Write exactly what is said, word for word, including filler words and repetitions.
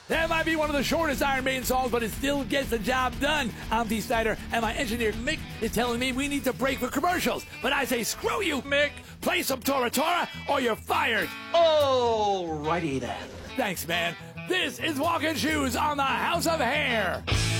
That might be one of the shortest Iron Maiden songs, but it still gets the job done. I'm Dee Snider, and my engineer Mick is telling me we need to break for commercials. But I say, screw you, Mick. Play some Tora Tora, or you're fired. Alrighty then. Thanks, man. This is Walking Shoes on the House of Hair.